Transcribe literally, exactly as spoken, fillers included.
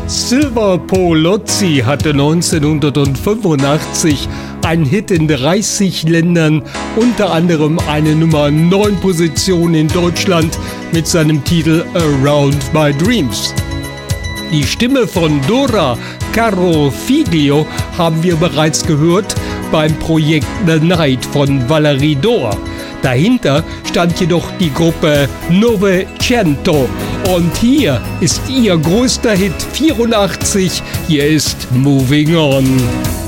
Silver Polozzi hatte neunzehnhundertfünfundachtzig einen Hit in dreißig Ländern, unter anderem eine Nummer neun Position in Deutschland mit seinem Titel Around My Dreams. Die Stimme von Dora Carofiglio haben wir bereits gehört beim Projekt The Night von Valerie Dor. Dahinter stand jedoch die Gruppe Novecento und hier ist ihr größter Hit vierundachtzig, hier ist Moving On.